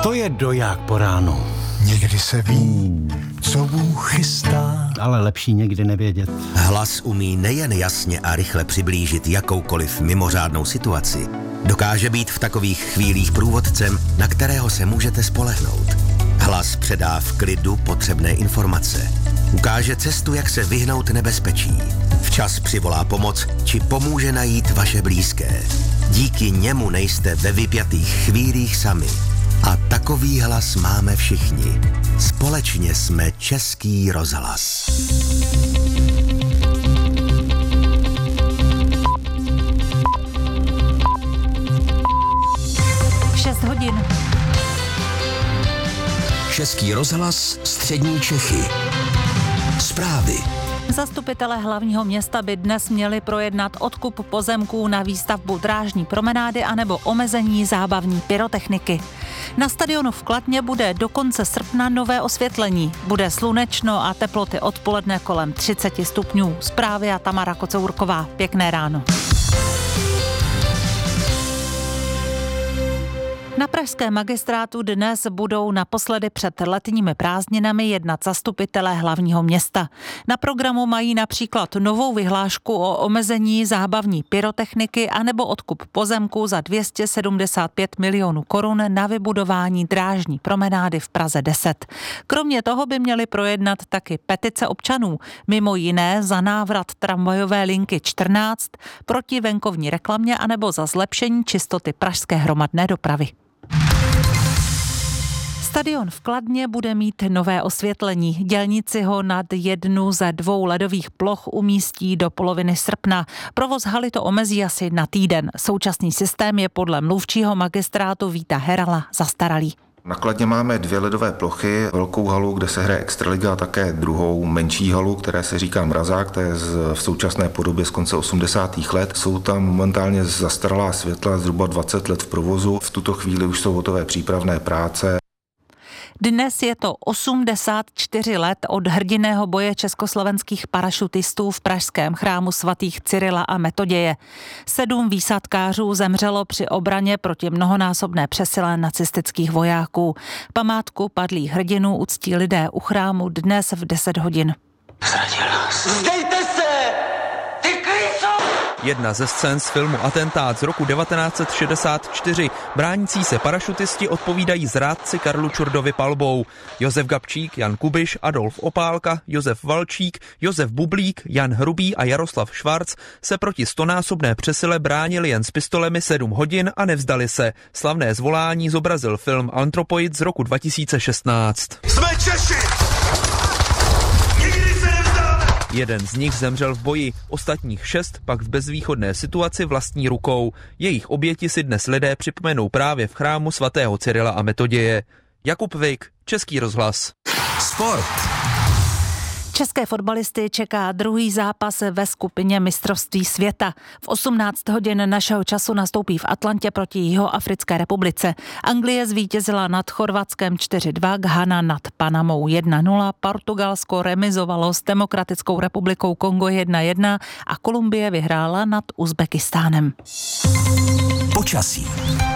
To je doják po ránu. Někdy se ví, co Bůh chystá. Ale lepší někdy nevědět. Hlas umí nejen jasně a rychle přiblížit jakoukoliv mimořádnou situaci. Dokáže být v takových chvílích průvodcem, na kterého se můžete spolehnout. Hlas předá v klidu potřebné informace. Ukáže cestu, jak se vyhnout nebezpečí. Včas přivolá pomoc, či pomůže najít vaše blízké. Díky němu nejste ve vypjatých chvílích sami. A takový hlas máme všichni. Společně jsme Český rozhlas. Hodin. Český rozhlas, střední Čechy. Zprávy. Zastupitelé hlavního města by dnes měli projednat odkup pozemků na výstavbu drážní promenády anebo omezení zábavní pyrotechniky. Na stadionu v Kladně bude do konce srpna nové osvětlení. Bude slunečno a teploty odpoledne kolem 30 stupňů. Zprávy a Tamara Kocourková. Pěkné ráno. Na pražském magistrátu dnes budou naposledy před letními prázdninami jednat zastupitelé hlavního města. Na programu mají například novou vyhlášku o omezení zábavní pyrotechniky anebo odkup pozemku za 275 milionů korun na vybudování drážní promenády v Praze 10. Kromě toho by měli projednat taky petice občanů, mimo jiné za návrat tramvajové linky 14, proti venkovní reklamě anebo za zlepšení čistoty pražské hromadné dopravy. Stadion v Kladně bude mít nové osvětlení. Dělníci ho nad jednu ze 2 ledových ploch umístí do poloviny srpna. Provoz haly to omezí asi na týden. Současný systém je podle mluvčího magistrátu Víta Herala zastaralý. Na Kladně máme 2 ledové plochy, velkou halu, kde se hraje extraliga a také druhou menší halu, které se říká Mrazák, to je v současné podobě z konce 80. let. Jsou tam momentálně zastaralá světla, zhruba 20 let v provozu. V tuto chvíli už jsou hotové přípravné práce. Dnes je to 84 let od hrdinného boje československých parašutistů v pražském chrámu svatých Cyrila a Metoděje. 7 výsadkářů zemřelo při obraně proti mnohonásobné přesile nacistických vojáků. Památku padlých hrdinů uctí lidé u chrámu dnes v 10 hodin. Vzdejte se! Ty kryso! Jedna ze scén z filmu Atentát z roku 1964. Bránící se parašutisti odpovídají zrádci Karlu Čurdovi palbou. Josef Gabčík, Jan Kubiš, Adolf Opálka, Josef Valčík, Josef Bublík, Jan Hrubý a Jaroslav Švarc se proti 100násobné přesile bránili jen s pistolemi 7 hodin a nevzdali se. Slavné zvolání zobrazil film Antropoid z roku 2016. Jsme Češi! Jeden z nich zemřel v boji, ostatních 6 pak v bezvýchodné situaci vlastní rukou. Jejich oběti si dnes lidé připomenou právě v chrámu svatého Cyrila a Metoděje. Jakub Vejk, Český rozhlas. Sport. České fotbalisty čeká druhý zápas ve skupině mistrovství světa. V 18 hodin našeho času nastoupí v Atlantě proti Jihoafrické republice. Anglie zvítězila nad Chorvatskem 4-2, Ghana nad Panamou 1-0, Portugalsko remizovalo s Demokratickou republikou Kongo 1-1 a Kolumbie vyhrála nad Uzbekistánem. Počasí.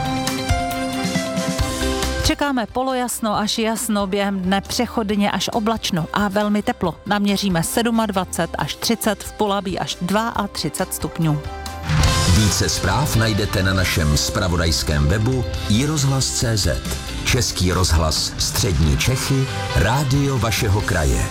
Čekáme polojasno až jasno, během dne přechodně až oblačno a velmi teplo. Naměříme 27 až 30, v Polabí až 32 stupňů. Více zpráv najdete na našem zpravodajském webu iRozhlas.cz. Český rozhlas, střední Čechy, rádio vašeho kraje.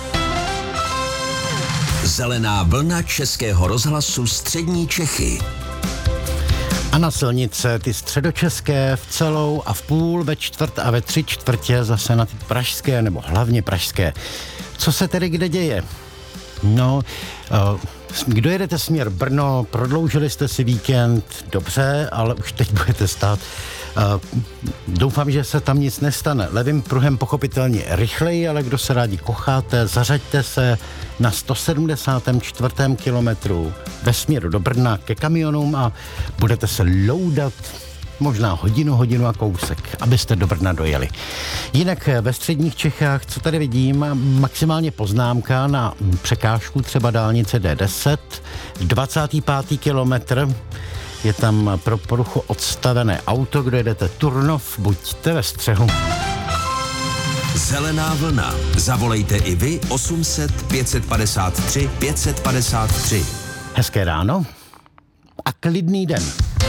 Zelená vlna Českého rozhlasu, střední Čechy. A na silnice ty středočeské v celou a v půl, ve čtvrt a ve 3/4 zase na ty pražské, nebo hlavně pražské. Co se tedy kde děje? No, kdo jedete směr Brno, prodloužili jste si víkend, dobře, ale už teď budete stát. Doufám, že se tam nic nestane. Levým pruhem pochopitelně rychleji, ale kdo se rádi kocháte, zařaďte se na 174. kilometru ve směru do Brna ke kamionům a budete se loudat možná hodinu a kousek, abyste do Brna dojeli. Jinak ve středních Čechách, co tady vidím, maximálně poznámka na překážku třeba dálnice D10, 25. kilometr, je tam pro poruchu odstavené auto, kdo jedete Turnov, buďte ve střehu. Zelená vlna. Zavolejte i vy 800 553 553. Hezké ráno a klidný den.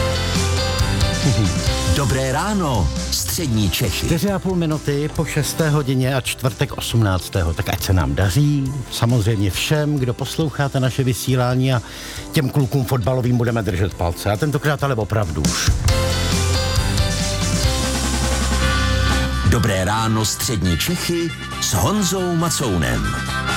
Dobré ráno, střední Čechy. 4,5 minuty po 6. hodině a čtvrtek 18. Tak ať se nám daří. Samozřejmě všem, kdo posloucháte naše vysílání, a těm klukům fotbalovým budeme držet palce. A tentokrát ale opravdu už. Dobré ráno, střední Čechy s Honzou Macounem.